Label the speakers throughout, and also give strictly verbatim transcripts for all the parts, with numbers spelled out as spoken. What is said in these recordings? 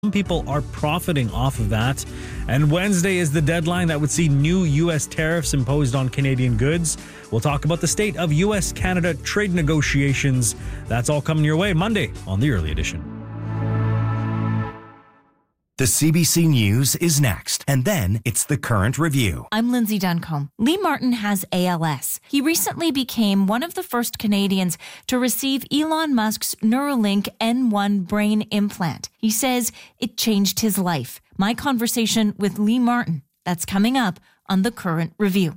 Speaker 1: some people are profiting off of that. And Wednesday is the deadline that would see new U S tariffs imposed on Canadian goods. We'll talk about the state of U S Canada trade negotiations. That's all coming your way Monday on the Early Edition.
Speaker 2: The C B C News is next, and then it's the Current Review.
Speaker 3: I'm Lindsay Duncombe. Lee Martin has A L S. He recently became one of the first Canadians to receive Elon Musk's Neuralink N one brain implant. He says it changed his life. My conversation with Lee Martin. That's coming up on the Current Review.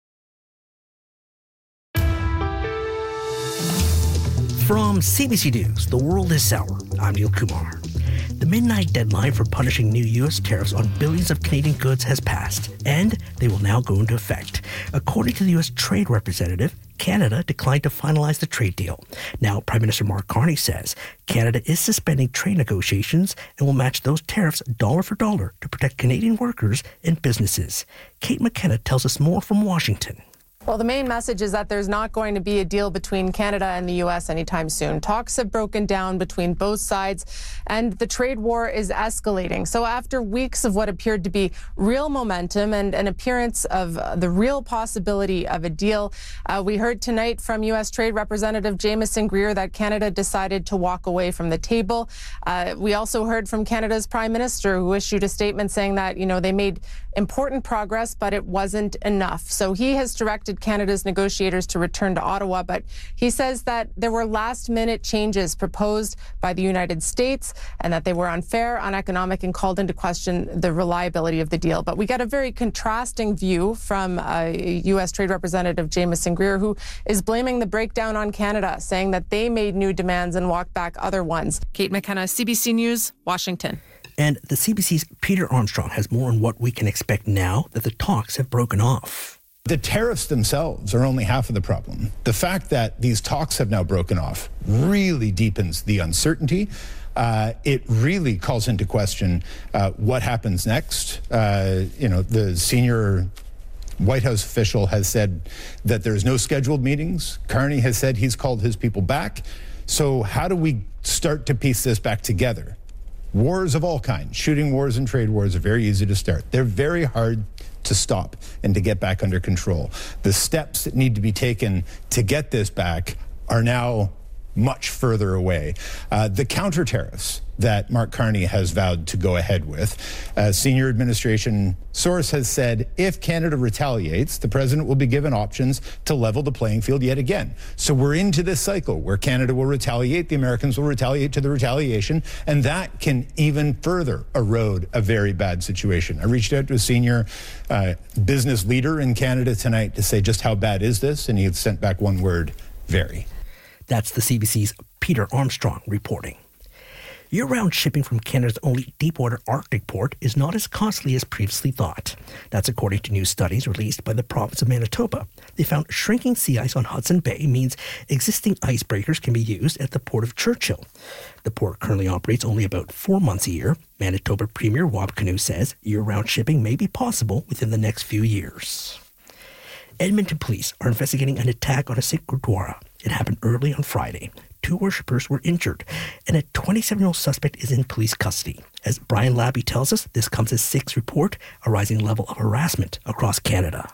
Speaker 4: From C B C News, The World is Sour, I'm Neil Kumar. The midnight deadline for punishing new U S tariffs on billions of Canadian goods has passed, and they will now go into effect. According to the U S Trade Representative, Canada declined to finalize the trade deal. Now, Prime Minister Mark Carney says Canada is suspending trade negotiations and will match those tariffs dollar for dollar to protect Canadian workers and businesses. Kate McKenna tells us more from Washington.
Speaker 5: Well, the main message is that there's not going to be a deal between Canada and the U S anytime soon. Talks have broken down between both sides, and the trade war is escalating. So after weeks of what appeared to be real momentum and an appearance of uh, the real possibility of a deal, uh, we heard tonight from U S Trade Representative Jamieson Greer that Canada decided to walk away from the table. Uh, we also heard from Canada's Prime Minister, who issued a statement saying that, you know, they made important progress, but it wasn't enough. So he has directed Canada's negotiators to return to Ottawa, but he says that there were last-minute changes proposed by the United States and that they were unfair, uneconomic, and called into question the reliability of the deal. But we got a very contrasting view from uh, U S Trade Representative Jamieson Greer, who is blaming the breakdown on Canada, saying that they made new demands and walked back other ones. Kate McKenna, C B C News, Washington.
Speaker 4: And the C B C's Peter Armstrong has more on what we can expect now that the talks have broken off.
Speaker 6: The tariffs themselves are only half of the problem. The fact that these talks have now broken off really deepens the uncertainty. Uh, it really calls into question uh, what happens next. Uh, you know, the senior White House official has said that there's no scheduled meetings. Carney has said he's called his people back. So how do we start to piece this back together? Wars of all kinds, shooting wars and trade wars are very easy to start. They're very hard to stop and to get back under control. The steps that need to be taken to get this back are now much further away. Uh, the counter tariffs that Mark Carney has vowed to go ahead with, a senior administration source has said if Canada retaliates, the president will be given options to level the playing field yet again. So we're into this cycle where Canada will retaliate, the Americans will retaliate to the retaliation, and that can even further erode a very bad situation. I reached out to a senior uh, business leader in Canada tonight to say just how bad is this, and he had sent back one word, very.
Speaker 4: That's the C B C's Peter Armstrong reporting. Year-round shipping from Canada's only deepwater Arctic port is not as costly as previously thought. That's according to new studies released by the province of Manitoba. They found shrinking sea ice on Hudson Bay means existing icebreakers can be used at the port of Churchill. The port currently operates only about four months a year. Manitoba Premier Wab Kinew says year-round shipping may be possible within the next few years. Edmonton police are investigating an attack on a Sikh Gurdwara. It happened early on Friday. Two worshippers were injured, and a twenty-seven-year-old suspect is in police custody. As Brian Labby tells us, this comes as Sikhs report a rising level of harassment across Canada.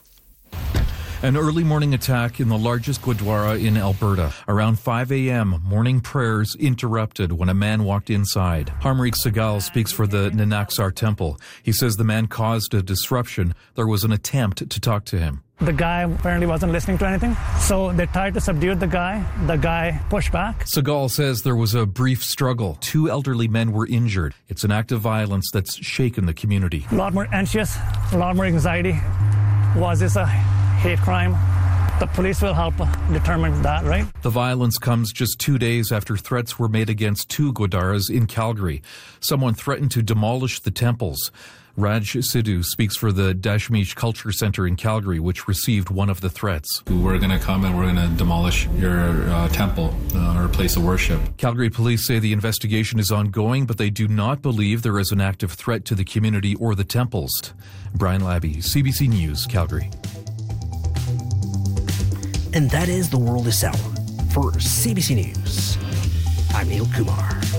Speaker 7: An early morning attack in the largest Gurdwara in Alberta. Around five a.m., morning prayers interrupted when a man walked inside. Harmreek Segal speaks for the Nanaksar Temple. He says the man caused a disruption. There was an attempt to talk to him.
Speaker 8: The guy apparently wasn't listening to anything, so they tried to subdue the guy. The guy pushed back.
Speaker 7: Segal says there was a brief struggle. Two elderly men were injured. It's an act of violence that's shaken the community.
Speaker 8: A lot more anxious, a lot more anxiety. Was this a hate crime? The police will help determine that, right?
Speaker 7: The violence comes just two days after threats were made against two Gurdwaras in Calgary. Someone threatened to demolish the temples. Raj Sidhu speaks for the Dashmish Culture Centre in Calgary, which received one of the threats.
Speaker 9: We're going to come and we're going to demolish your uh, temple uh, or place of worship.
Speaker 7: Calgary police say the investigation is ongoing, but they do not believe there is an active threat to the community or the temples. Brian Labby, C B C News, Calgary.
Speaker 4: And that is The World is Sour. For C B C News, I'm Neil Kumar.